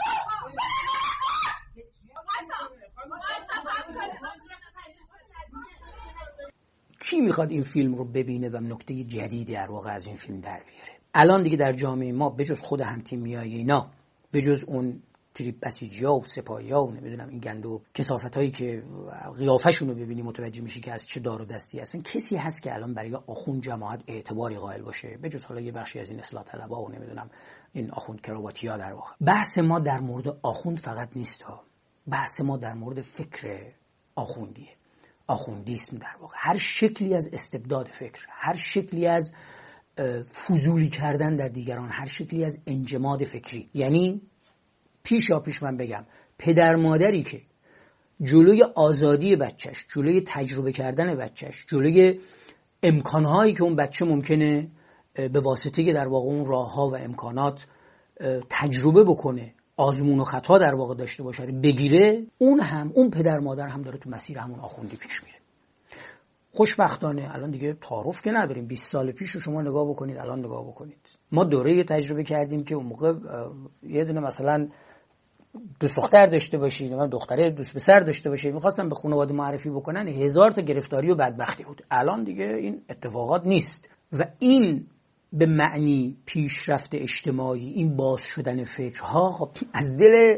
کی میخواد این فیلم رو ببینه و نکته جدیدی در واقع از این فیلم در بیاره؟ الان دیگه در جامعه ما بجز خود همتیمیای اینا، بجز اون تریپ بسیجیا و سپاهیا و نمیدونم این گند و کثافتایی که قیافشون رو ببینی متوجه میشی که از چه دار و دستی هستن، کسی هست که الان برای آخوند جماعت اعتباری قائل باشه بجز حالا یه بخشی از این اصلاح طلبا و نمیدونم این آخوند کراواتیا؟ در واقع بحث ما در مورد آخوند فقط نیست ها، بحث ما در مورد فکر آخوندیه، آخوندیسم. در واقع هر شکلی از استبداد فکر، هر شکلی از فضولی کردن در دیگران، هر شکلی از انجماد فکری. یعنی پیشا پیش من بگم پدر مادری که جلوی آزادی بچهش، جلوی تجربه کردن بچهش، جلوی امکانهایی که اون بچه ممکنه به واسطه در واقع اون راهها و امکانات تجربه بکنه، آزمون و خطا در واقع داشته باشه، بگیره، اون هم اون پدر مادر هم داره تو مسیر همون آخوندی پیش میره. خوشبختانه الان دیگه تعارف که نداریم. بیست سال پیش رو شما نگاه بکنید، الان نگاه بکنید. ما دوره تجربه کردیم که اون موقع یه دونه مثلا دوست دختر داشته باشی، من دختره دوست پسر داشته باشی، میخواستم به خانواده معرفی بکنن، هزار تا گرفتاری و بدبختی بود. الان دیگه این اتفاقات نیست و این به معنی پیشرفت اجتماعی، این باز شدن فکرها خب از دل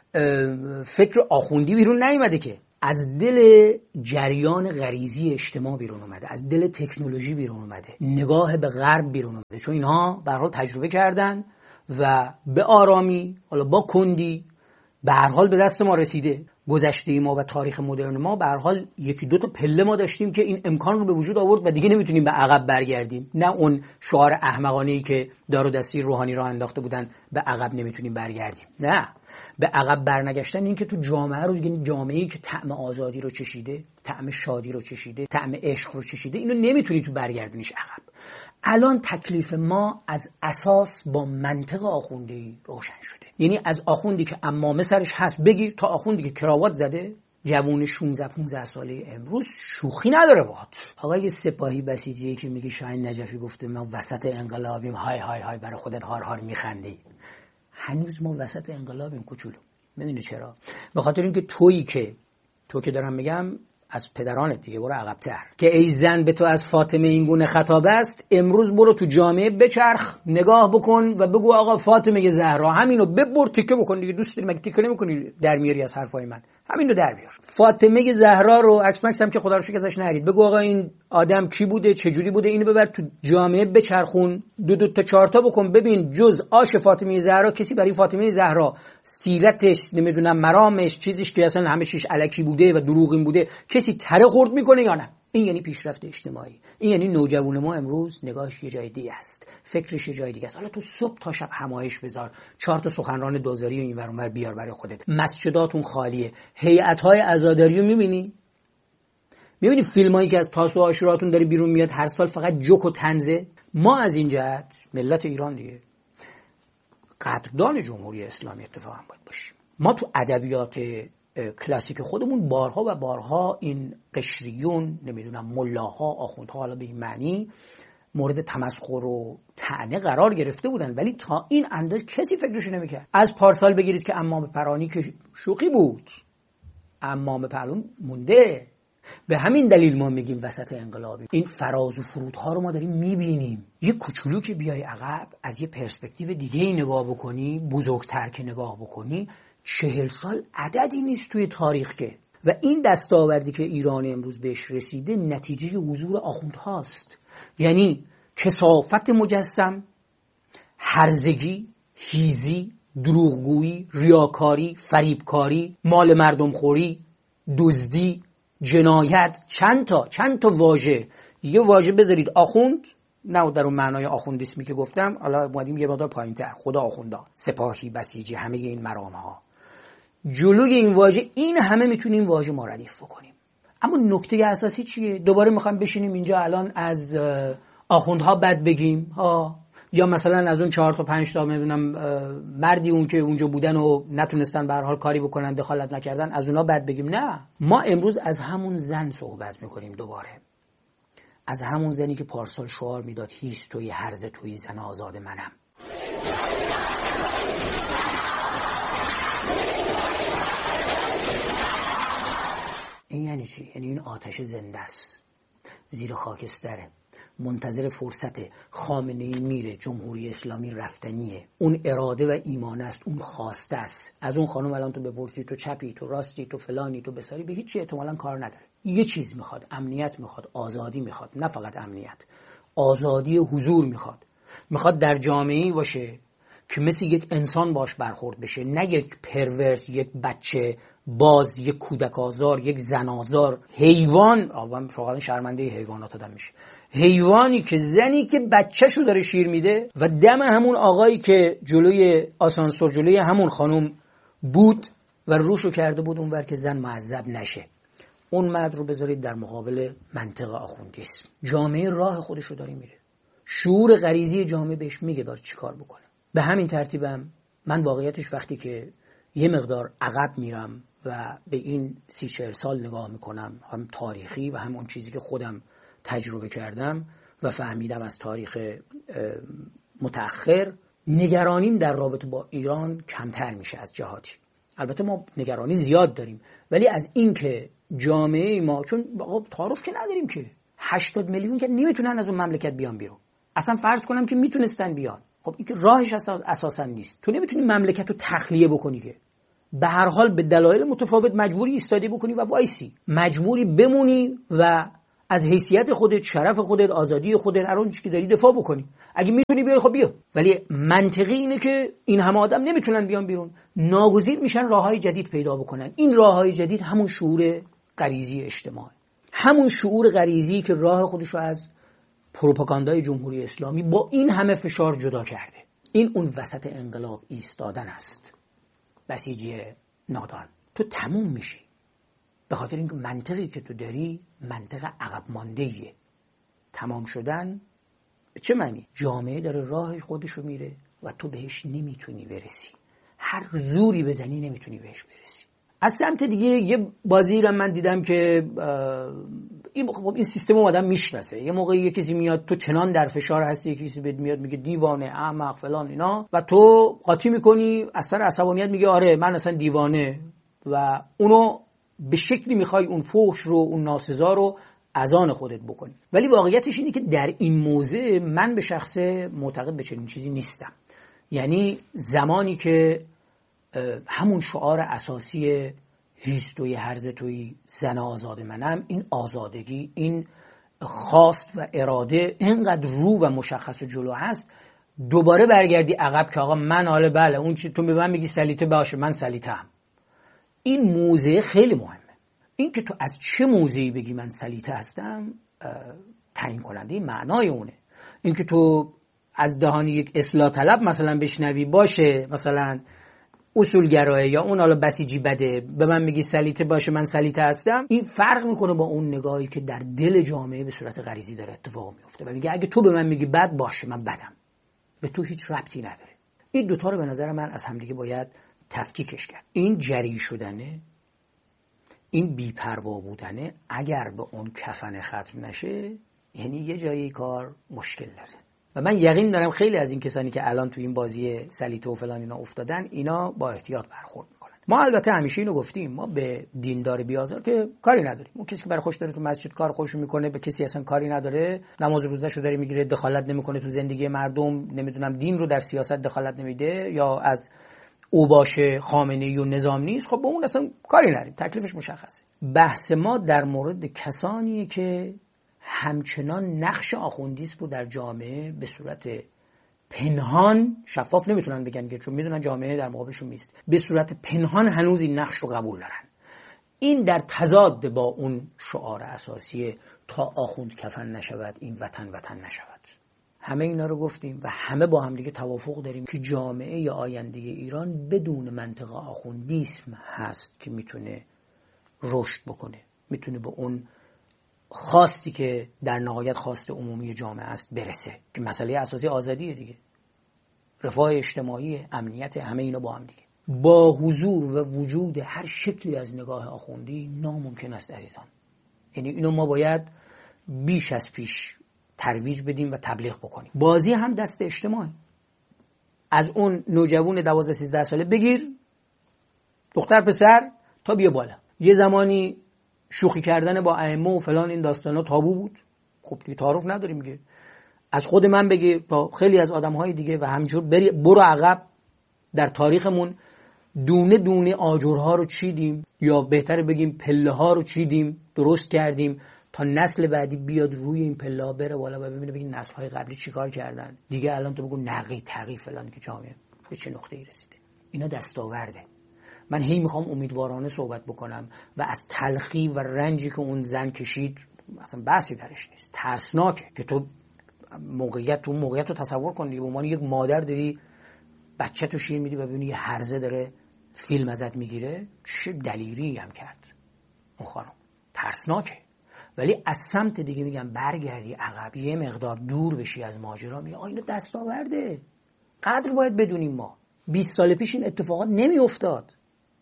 فکر آخوندی بیرون نیومده که، از دل جریان غریزی اجتماع بیرون اومده، از دل تکنولوژی بیرون اومده، نگاه به غرب بیرون اومده، چون اینها به هر حال تجربه کردن و به آرامی، حالا با کندی، به هر حال به دست ما رسیده. گذشته ما و تاریخ مدرن ما به هر حال یکی دو تا پله ما داشتیم که این امکان رو به وجود آورد و دیگه نمیتونیم به عقب برگردیم. نه اون شعار احمقانه‌ای که دار و دستی روحانی را انداخته بودن به عقب نمیتونیم برگردیم. نه، به عقب برنگشتن این که تو جامعه رو دیگه، جامعه‌ای که طعم آزادی رو چشیده، طعم شادی رو چشیده، طعم عشق رو چشیده، اینو نمیتونی تو برگردونیش عقب. الان تکلیف ما از اساس با منطق آخوندی روشن شده. یعنی از آخوندی که عمامه سرش هست بگیر تا آخوندی که کراوات زده، جوون شانزده پانزده ساله امروز شوخی نداره باهات. آقای سپاهی بسیجی که میگه شاهین نجفی گفته ما وسط انقلابیم، های های های برای خودت هار هار میخندی. هنوز ما وسط انقلابیم کوچولو. میدونی چرا؟ به خاطر اینکه تویی که تو که دارم میگم از پدرانت دیگه، برو عقب‌تر، که ای زن به تو از فاطمه این گونه خطاب است، امروز برو تو جامعه بچرخ، نگاه بکن و بگو آقا فاطمه زهرا همینو ببر تیکه بکن دیگه. دوست داری مگه تیکه نمی‌کنی در میاری از حرفای من؟ همینو در بیار. فاطمه زهرا رو عکس مکس هم که خدا رو شکر ازش نرید، بگو آقا این آدم کی بوده، چه جوری بوده، اینو ببر تو جامعه بچرخون، دو دو تا چهار تا بکن، ببین جز آش فاطمه زهرا کسی برای فاطمه زهرا سیرتش، نمیدونم مرامش، چیزیش که اصلا همه چیز الکی بوده و دروغین بوده، کسی تره خورد میکنه یا نه؟ این یعنی پیشرفت اجتماعی. این یعنی نوجوان ما امروز نگاهش یه جای دیگه است، فکرش یه جای دیگه است. حالا تو صبح تا شب همایش بذار، چهار تا سخنران دوزاری و اینور اونور بیار برای خودت، مسجداتون خالیه، هیئت‌های عزاداری رو می‌بینی؟ می‌بینی فیلمایی که از تاسو و عاشوراتون داره بیرون میاد هر سال فقط جوک و طنزه. ما از این جهت ملت ایران دیگه قدردان جمهوری اسلامی اتفاقا باید باشیم. ما تو ادبیات کلاسیک خودمون بارها و بارها این قشریون، نمیدونم ملاها، آخوندها، حالا به این معنی مورد تمسخر و طعنه قرار گرفته بودن، ولی تا این اندازه کسی فکرشو نمیکرد. از پارسال بگیرید که عمام پرانی که شوخی بود، عمام پرانی مونده. به همین دلیل ما میگیم وسط انقلابی. این فراز و فرودها رو ما داریم میبینیم. یه کوچولو که بیای عقب از یه پرسپکتیو دیگه ای نگاه بکنی، بزرگتر که نگاه بکنی، چهل سال عددی نیست توی تاریخ که. و این دستاوردی که ایران امروز بهش رسیده نتیجه حضور آخوندهاست. یعنی کثافت مجسم، هرزگی، هیزی، دروغگویی، ریاکاری، فریبکاری، مال مردم خوری، دزدی، جنایت، چند تا چند تا واژه. یه واژه بذارید آخوند، نه در اون معنای آخوندیسمی که گفتم، حالا اومدیم یه مقدار پایین‌تر، خدا آخوندا، سپاهی، بسیجی، همه این مرام‌ها. جلوی این واژه این همه میتونیم واژه ما ردیف بکنیم. اما نکته اساسی چیه؟ دوباره میخوام بشینیم اینجا الان از آخوندها بد بگیم ها، یا مثلا از اون چهار تا پنج تا میدونم مردی اون که اونجا بودن و نتونستن به هر حال کاری بکنن، دخالت نکردن، از اونا بد بگیم؟ نه، ما امروز از همون زن صحبت میکنیم. دوباره از همون زنی که پارسال شعار میداد هیچ توی هرز توی زن آزاد منم. این یعنی چی؟ یعنی این آتش زنده است، زیر خاکستره، منتظر فرصت. خامنه‌ای میره، جمهوری اسلامی رفتنیه، اون اراده و ایمان است، اون خواسته است. از اون خانم الان تو بپرسی تو چپی، تو راستی، تو فلانی، تو بساری، به هیچ چی احتمالاً کار نداره. یه چیز میخواد، امنیت میخواد، آزادی میخواد. نه فقط امنیت، آزادی حضور میخواد. میخواد در جامعه‌ای باشه که مثل یک انسان باش برخورد بشه، نه یک پرورس، یک بچه باز، یک کودک آزار، یک زن آزار، حیوان. آقا شغلا شرمنده حیوانات آدم میشه. حیوانی که زنی که بچه‌شو داره شیر میده و دم همون آقایی که جلوی آسانسور جلوی همون خانم بود و روشو کرده بود اونور که زن معذب نشه، اون مرد رو بذارید در مقابل منطق آخوندیسم. جامعه راه خودشو داره میره، شعور غریزی جامعه بهش میگه باید چیکار بکنه. به همین ترتیبم من واقعیتش وقتی که یه مقدار عقب میرم و به این سی چهل سال نگاه میکنم، هم تاریخی و هم اون چیزی که خودم تجربه کردم و فهمیدم از تاریخ متأخر، نگرانیم در رابطه با ایران کمتر میشه از جهاتی. البته ما نگرانی زیاد داریم، ولی از این که جامعه ما، چون تعارف که نداریم که هشتاد میلیون که نمیتونن از اون مملکت بیان بیرون، اصلا فرض کنم که میتونستن بیان، خب این که راهش اساسا نیست. تو نمیتونی مملکت رو تخلیه بکنی که، به هر حال به دلایل متفاوت مجبوری ایستادی بکنی و وایسی، مجبوری بمونی و از حیثیت خودت، شرف خودت، آزادی خودت، هر اون چیزی که داری دفاع بکنی. اگه میتونی بیای خب بیا، ولی منطقی اینه که این همه آدم نمیتونن بیان بیرون، ناگزیر میشن راههای جدید پیدا بکنن. این راههای جدید همون شعور غریزی اجتماعی، همون شعور غریزی که راه خودشو از پروپاگاندای جمهوری اسلامی با این همه فشار جدا کرده. این اون وسط انقلاب ایستادن است. بسیجی نادان، تو تموم میشی، به خاطر اینکه منطقی که تو داری منطق عقب مانده‌ایه. تمام شدن به چه معنی؟ جامعه داره راه خودشو میره و تو بهش نمیتونی برسی، هر زوری بزنی نمیتونی بهش برسی. از سمت دیگه یه بازی رو من دیدم که این خب این سیستم آدم میشناسه. یه موقعی یه کسی میاد، تو چنان در فشار هستی، یه کسی بهت میاد میگه دیوانه، احمق، فلان اینا، و تو قاطی میکنی، از سر عصبانیت میگه آره من اصلا دیوانه، و اونو به شکلی میخوای اون فحش رو، اون ناسزا رو از آن خودت بکنی. ولی واقعیتش اینه که در این موضع من به شخص معتقد به چنین چیزی نیستم. یعنی زمانی که همون شعار اساسی هیستوی هرز توی زن آزاد منم، این آزادگی، این خواست و اراده اینقدر رو و مشخص و جلو هست، دوباره برگردی عقب که آقا من حالا بله اون چی تو به من میگی سلیته باشه، من سلیته‌ام. این موضع خیلی مهمه. این که تو از چه موضعی بگی من سلیته هستم تعیین کننده معنای اونه. این که تو از دهان یک اصلاح طلب مثلا بشنوی باشه مثلا اصولگرایه، یا اون حالا بسیجی بده، به من میگی سلیته باشه من سلیته هستم، این فرق میکنه با اون نگاهی که در دل جامعه به صورت غریزی داره اتفاق میفته و میگه اگه تو به من میگی بد باشه من بدم، به تو هیچ ربطی نداره. این دوتا رو به نظر من از همدیگه باید تفکیکش کرد. این جری شدنه، این بی‌پروا بودنه، اگر به اون کفن ختم نشه یعنی یه جایی کار مشکل داره. و من یقین دارم خیلی از این کسانی که الان تو این بازی سلیته و فلان اینا افتادن، اینا با احتیاط برخورد میکنن. ما البته همیشه اینو گفتیم، ما به دیندار بیازار که کاری نداریم. اون کسی که برای خوش داره تو مسجد کار خوش میکنه، به کسی اصلا کاری نداره، نماز روزه‌شو داره میگیره، دخالت نمیکنه تو زندگی مردم، نمیدونم دین رو در سیاست دخالت نمیده، یا از او باشه خامنه‌ای و نظام نیست، خب با اون اصلا کاری نداریم، تکلیفش مشخصه. بحث ما در مورد کسانیه که همچنان نقش آخوندیسم رو در جامعه به صورت پنهان، شفاف نمیتونن بگن که چون میدونن جامعه در مقابلشون نیست، به صورت پنهان هنوز این نقش رو قبول دارن. این در تضاد با اون شعار اساسی تا آخوند کفن نشود این وطن وطن نشود. همه اینا رو گفتیم و همه با هم دیگه توافق داریم که جامعه یا آینده ایران بدون منطقه آخوندیسم هست که میتونه رشد بکنه، میتونه به اون خواستی که در نهایت خواست عمومی جامعه است برسه، که مسئله اساسی آزادیه دیگه، رفاه اجتماعی، امنیت، همه اینا با هم دیگه. با حضور و وجود هر شکلی از نگاه آخوندی ناممکن است عزیزان. یعنی اینو ما باید بیش از پیش ترویج بدیم و تبلیغ بکنیم. بازی هم دست اجتماعی، از اون نوجوان دوازده سیزده ساله بگیر، دختر پسر، تا بیا بالا. یه زمانی شوخی کردن با ائمه و فلان این داستانا تابو بود، خب دیگه تعارف نداریم دیگه. از خود من بگی تا خیلی از آدم‌های دیگه و همینجور بری برو عقب در تاریخمون، دونه دونه آجرها رو چیدیم، یا بهتره بگیم پله ها رو چیدیم، درست کردیم تا نسل بعدی بیاد روی این پله ها بره بالا و ببینه بگیم نسل های قبلی چیکار کردن. دیگه الان تو بگو نقی تقی فلان که جامعه به چه نقطه‌ای رسیده. اینا دستاورده. من هی میخوام امیدوارانه صحبت بکنم و از تلخی و رنجی که اون زن کشید اصلا بحثی درش نیست. ترسناکه که تو موقعیت تو موقعیت رو تصور کنی، به عنوان یک مادر داری بچه تو شیر میدی و ببینی یه هرزه داره فیلم ازت میگیره، چه دلیری هم کرد اون خانم. ترسناکه. ولی از سمت دیگه میگم برگردی عقب، یه مقدار دور بشی از ماجرا، میگه آ اینو دستاورده. قدر باید بدونیم. ما بیست سال پیش این اتفاقات نمیافتاد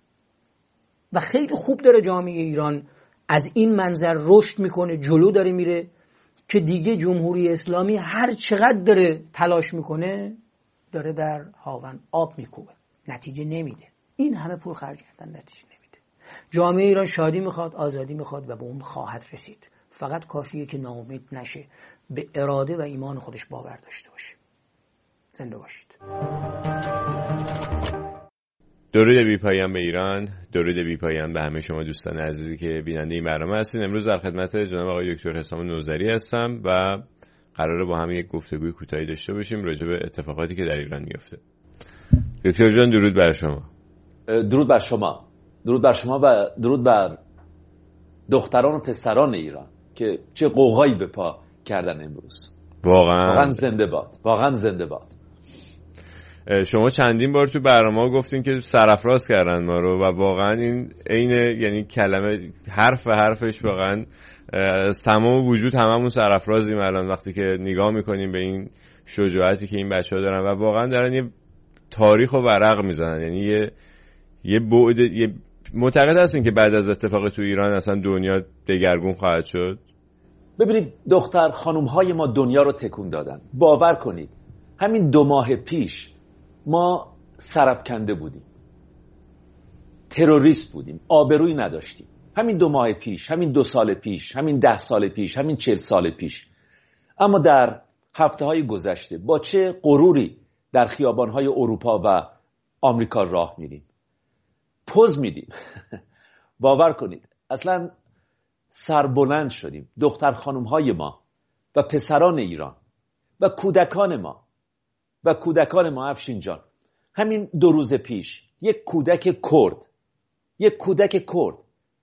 و خیلی خوب داره جامعه ایران از این منظر رشد میکنه، جلو داره میره که دیگه جمهوری اسلامی هر چقدر داره تلاش میکنه داره در هاون آب میکوبه، نتیجه نمیده. این همه پول خرج کردن نتیجه نمیده. جامعه ایران شادی میخواد، آزادی میخواد و به اون خواهد رسید. فقط کافیه که ناامید نشه، به اراده و ایمان خودش باور داشته باشه. زنده باشید. درود بی پایان به ایران، درود بی پایان به همه شما دوستان عزیزی که بیننده این برنامه هستین. امروز در خدمت جناب آقای دکتر حسام نوذری هستم و قراره با هم یک گفتگوی کوتاهی داشته باشیم راجع به اتفاقاتی که در ایران میفته. دکتر جان درود بر شما. درود بر شما، درود بر شما و درود بر دختران و پسران ایران که چه قوقایی به پا کردن امروز. واقعا واقعا زنده باد، واقعا زنده باد. شما چندین بار تو برنامه گفتین که سرافراز کردن ما رو و واقعا این عین یعنی کلمه حرف حرفش واقعا تمام وجود هممون سرافرازیم الان وقتی که نگاه میکنیم به این شجاعتی که این بچه‌ها دارن و واقعا دارن یه تاریخ و ورق میزنن. یعنی یه یه بعد یه معتقد هستین که بعد از اتفاق تو ایران اصلا دنیا دگرگون خواهد شد؟ ببینید دختر خانم های ما دنیا رو تکون دادن. باور کنید همین دو ماه پیش ما سرپکنده بودیم، تروریست بودیم، آبرویی نداشتیم. همین دو ماه پیش، همین دو سال پیش، همین ده سال پیش، همین چل سال پیش. اما در هفته های گذشته با چه غروری در خیابان های اروپا و آمریکا راه میریم، پوز میدیم. باور کنید اصلا سربلند شدیم. دختر خانم های ما و پسران ایران و کودکان ما و کودکان ما افشین جان، همین دو روز پیش یک کودک کرد یک کودک کرد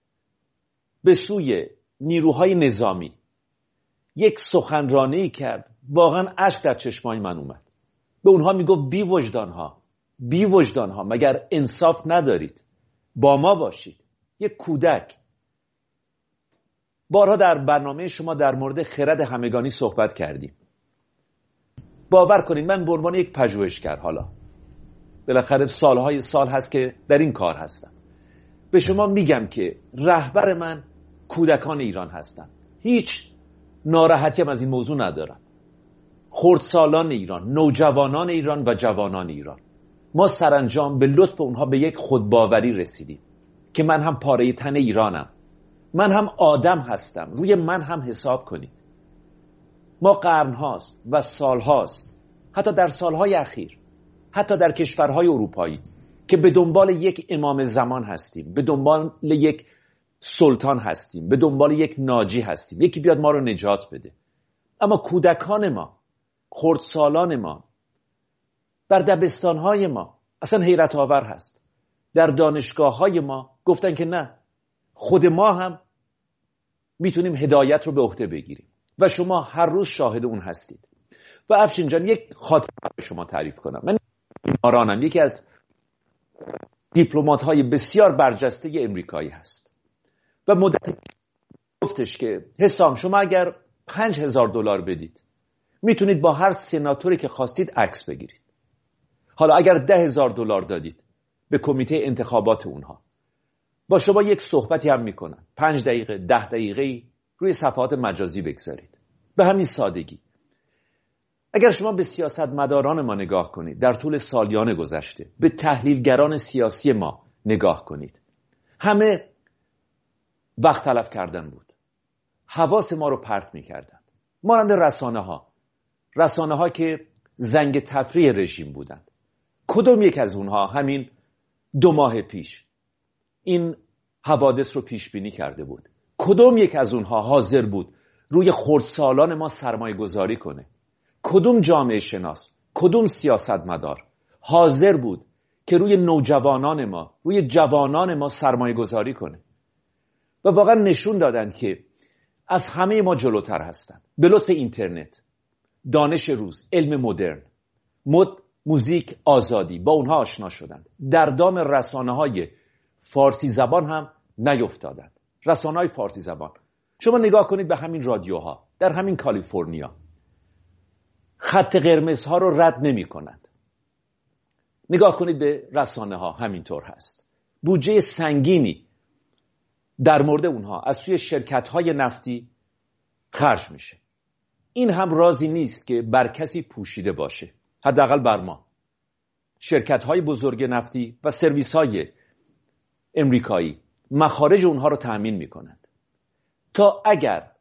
به سوی نیروهای نظامی یک سخنرانی کرد. واقعا اشک در چشمای من اومد. به اونها میگفت بی وجدانها، بی وجدانها، مگر انصاف ندارید؟ با ما باشید. یک کودک. بارها در برنامه شما در مورد خرد همگانی صحبت کردیم. باور کنید من به عنوان یک پژوهشگر، حالا بالاخره سالهای سال هست که در این کار هستم، به شما میگم که رهبر من کودکان ایران هستن. هیچ ناراحتی هم از این موضوع ندارم. خردسالان ایران، نوجوانان ایران و جوانان ایران. ما سرانجام به لطف اونها به یک خودباوری رسیدیم که من هم پاره تن ایرانم، من هم آدم هستم، روی من هم حساب کنید. ما قرن هاست و سال هاست، حتی در سالهای اخیر، حتی در کشورهای اروپایی که به دنبال یک امام زمان هستیم، به دنبال یک سلطان هستیم، به دنبال یک ناجی هستیم، یکی بیاد ما رو نجات بده. اما کودکان ما، خردسالان ما، در دبستانهای ما، اصلا حیرت آور هست، در دانشگاه های ما گفتن که نه، خود ما هم میتونیم هدایت رو به عهده بگیریم و شما هر روز شاهد اون هستید. و افشین جان یک خاطره به شما تعریف کنم. من بیمارانم، یکی از دیپلمات های بسیار برجسته امریکایی هست و مدت گفتش که حسام شما اگر پنج هزار دلار بدید میتونید با هر سناتوری که خواستید عکس بگیرید. حالا اگر ده هزار دلار دادید به کمیته انتخابات اونها، با شما یک صحبتی هم میکنن، پنج دقیقه ده دقیقه روی صفحات مجازی بگذارید. به همین سادگی. اگر شما به سیاستمداران ما نگاه کنید در طول سالیان گذشته، به تحلیلگران سیاسی ما نگاه کنید، همه وقت تلف کردن بود، حواس ما رو پرت میکردن. مانند رسانه ها رسانه ها که زنگ تفریح رژیم بودند. کدوم یک از اونها همین دو ماه پیش این حوادث رو پیش بینی کرده بود؟ کدوم یک از اونها حاضر بود روی خردسالان ما سرمایه گذاری کنه؟ کدوم جامعه شناس، کدوم سیاستمدار حاضر بود که روی نوجوانان ما، روی جوانان ما سرمایه گذاری کنه؟ و واقعا نشون دادن که از همه ما جلوتر هستن. به لطف اینترنت، دانش روز، علم مدرن، مد، موزیک، آزادی، با اونها آشنا شدند. در دام رسانه های فارسی زبان هم نیفتادند. رسانه های فارسی زبان، شما نگاه کنید به همین رادیوها در همین کالیفرنیا، خط قرمزها رو رد نمی کنند. نگاه کنید به رسانه ها، همینطور هست. بودجه سنگینی در مورد اونها از سوی شرکت های نفتی خرج میشه. این هم رازی نیست که بر کسی پوشیده باشه، حداقل بر ما. شرکت‌های بزرگ نفتی و سرویس‌های امریکایی مخارج اونها رو تأمین می‌کنند تا اگر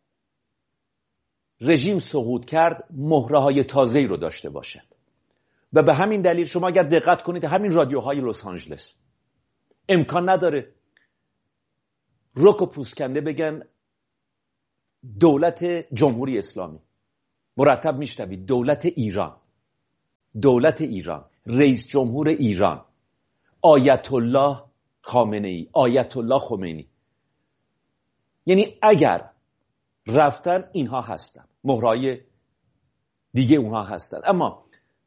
رژیم سقوط کرد مهره‌های تازه‌ای رو داشته باشد. و به همین دلیل شما اگر دقت کنید همین رادیوهای لس آنجلس امکان نداره رک و پوسکنده بگن دولت جمهوری اسلامی، مرتب میشنوید دولت ایران، دولت ایران، رئیس جمهور ایران، آیت الله خامنه ای، آیت الله خمینی. یعنی اگر رفتن اینها هستن، مهرهای دیگه اونها هستند، اما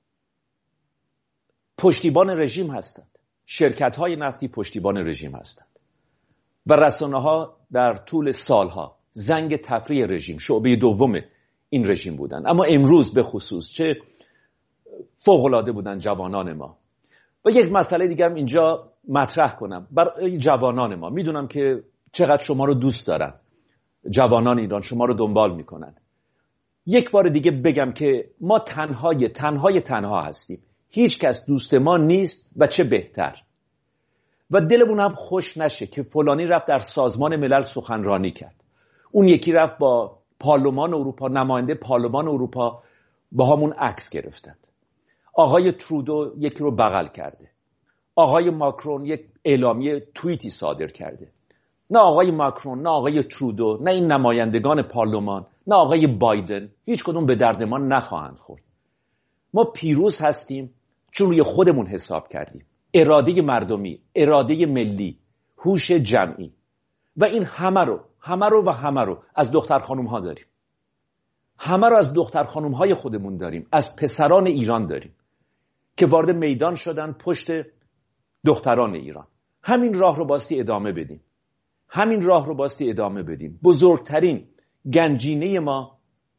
پشتیبان رژیم هستند، شرکت های نفتی پشتیبان رژیم هستند و رسانه ها در طول سالها زنگ تفریح رژیم، شعبه دوم این رژیم بودند. اما امروز به خصوص چه فوق‌العاده بودن جوانان ما. و یک مسئله دیگه هم اینجا مطرح کنم برای جوانان ما. میدونم که چقدر شما رو دوست دارن، جوانان ایران شما رو دنبال میکنن. یک بار دیگه بگم که ما تنهای تنهای تنها هستیم، هیچ کس دوست ما نیست و چه بهتر. و دلمون هم خوش نشه که فلانی رفت در سازمان ملل سخنرانی کرد، اون یکی رفت با پارلمان اروپا، نماینده پارلمان اروپا با همون عکس گرفتند، آقای ترودو یکی رو بغل کرده، آقای ماکرون یک اعلامیه توییتی صادر کرده. نه آقای ماکرون، نه آقای ترودو، نه این نمایندگان پارلمان، نه آقای بایدن، هیچ کدوم به درد ما نخواهند خورد. ما پیروز هستیم چون روی خودمون حساب کردیم، اراده مردمی، اراده ملی، هوش جمعی. و این همه رو همه رو و همه رو از دختر خانوم ها داریم، همه رو از دختر خانوم های خودمون داریم، از پسران ایران داریم که وارد میدان شدن پشت دختران ایران. همین راه رو باستی ادامه بدیم، همین راه رو باستی ادامه بدیم. بزرگترین گنجینه ما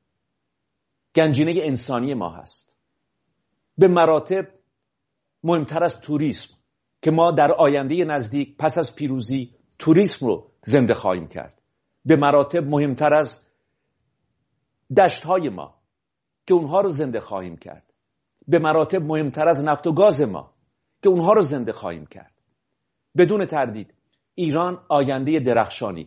گنجینه انسانی ما هست، به مراتب مهمتر از توریسم که ما در آینده نزدیک پس از پیروزی توریسم رو زنده خواهیم کرد، به مراتب مهمتر از دشت‌های ما که اونها رو زنده خواهیم کرد، به مراتب مهمتر از نفت و گاز ما که اونها رو زنده خواهیم کرد. بدون تردید ایران آینده درخشانی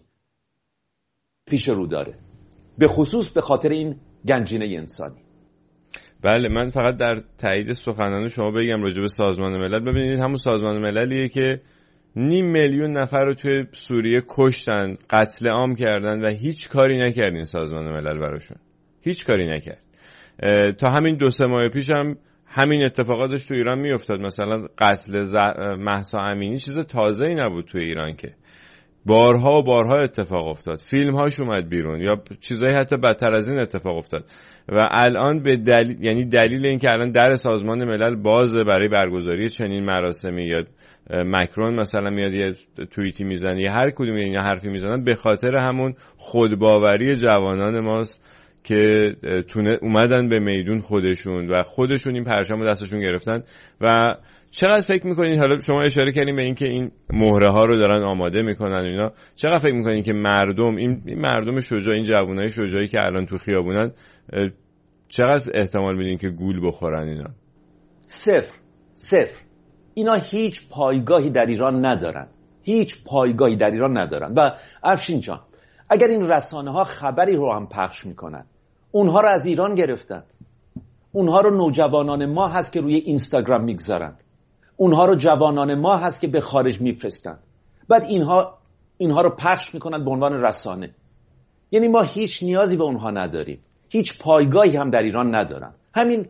پیش رو داره، به خصوص به خاطر این گنجینه انسانی. بله، من فقط در تایید سخنان شما بگم راجع به سازمان ملل. ببینید همون سازمان مللیه که نیم میلیون نفر رو توی سوریه کشتن، قتل عام کردن و هیچ کاری نکرد این سازمان ملل براشون، هیچ کاری نکرد. تا همین دو سه ماه پیش هم همین اتفاقاتش تو ایران میافتاد. مثلا قتل مهسا امینی چیز تازه‌ای نبود تو ایران که بارها و بارها اتفاق افتاد، فیلم هاش اومد بیرون یا چیزایی حتی بدتر از این اتفاق افتاد. و الان به دلیل، یعنی دلیل این که الان در سازمان ملل بازه برای برگزاری چنین مراسمی، یا مکرون مثلا میاد یه توییتی میزنه یا هر کدوم اینا حرفی میزنن، به خاطر همون خودباوری جوانان ماست که تونه اومدن به میدون خودشون و خودشون این پرچم رو دستشون گرفتن. و چقدر فکر میکنین، حالا شما اشاره کردین به این که این مهره ها رو دارن آماده میکنن اینا، چقدر فکر میکنین که مردم، این مردم شجاع، این جوانای شجاعی که الان تو خیابونن، چقدر احتمال میدین که گول بخورن اینا؟ صفر صفر. اینا هیچ پایگاهی در ایران ندارن، هیچ پایگاهی در ایران ندارن. و افشین جان، اگر این رسانه ها خبری رو هم پخش میکنن، اونها رو از ایران گرفتن، اونها رو نوجوانان ما هست که روی اینستاگرام میگذارن، اونها رو جوانان ما هست که به خارج میفرستن، بعد اینها اینها رو پخش میکنن به عنوان رسانه. یعنی ما هیچ نیازی به اونها نداریم، هیچ پایگاهی هم در ایران ندارن. همین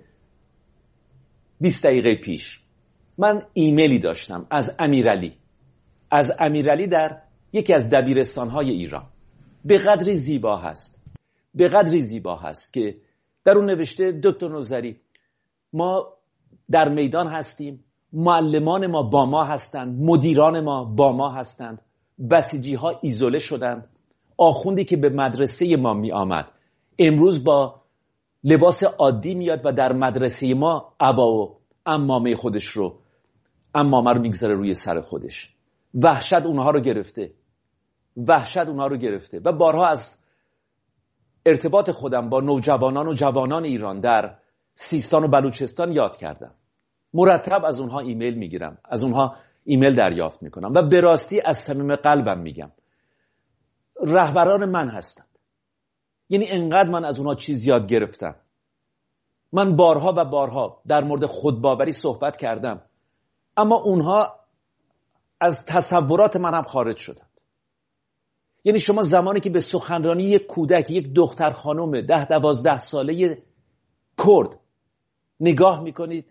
بیست دقیقه پیش من ایمیلی داشتم از امیرعلی از امیرعلی در یکی از دبیرستان‌های ایران. به قدری زیبا هست، به قدری زیبا هست که در اون نوشته دکتر نوذری، ما در میدان هستیم، معلمان ما با ما هستند، مدیران ما با ما هستند، بسیجی ها ایزوله شدند، آخوندی که به مدرسه ما می آمد امروز با لباس عادی میاد و در مدرسه ما عبا و عمامه خودش رو عمامه رو میگذاره روی سر خودش. وحشت اونها رو گرفته، وحشت اونها رو گرفته. و بارها از ارتباط خودم با نوجوانان و جوانان ایران در سیستان و بلوچستان یاد کردم. مرتب از اونها ایمیل میگیرم، از اونها ایمیل دریافت میکنم و به راستی از صمیم قلبم میگم رهبران من هستند. یعنی انقدر من از اونها چیز یاد گرفتم. من بارها و بارها در مورد خودباوری صحبت کردم، اما اونها از تصورات من هم خارج شدند. یعنی شما زمانی که به سخنرانی یک کودک، یک دختر خانم ده دوازده ساله کرد نگاه میکنید،